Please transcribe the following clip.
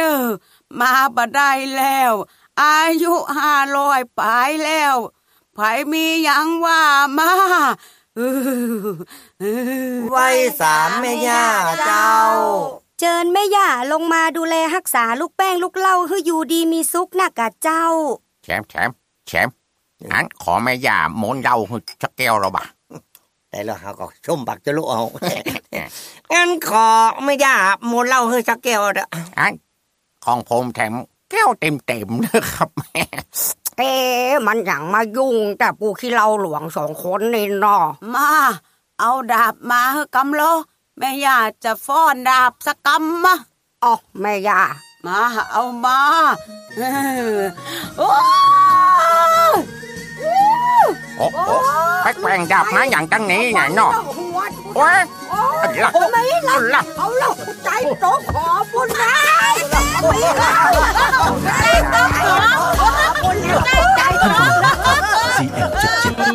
มาบ่ได้แล้วอายุ500ปลายแล้วไผมีหยังว่ามาไว้สามแม่ย่าเจ้าเจิญแม่ย่าลงมาดูแลรักษาลูกแป้งลูกเล่าให้อยู่ดีมีสุขนะกะเจ้าแชมอันขอแม่ย่าหมนเหล้าสักแก้วเราบ่ะแต่แล้วเฮาก็ชมบักจะลุเอางั้นขอแม่ย่าหมนเหล้าให้สักแก้วเด้ออันของผมแถมแก้วเต็มๆเลยครับแม่มันหยังมายุ่งแต่ปูขี้เหล้าหลวง2คนนี่เนาะมาเอาดาบมาให้กำโลแม่ย่าจะฟ้อนดาบสักกำมาอ๋อแม่ย่ามาเอามาโอ้ไปแกว่งดาบมาอย่างตั้งนี้ไงเนาะโอ้ยไม่ละเอาละใจโตขอบุญนะไม่ละ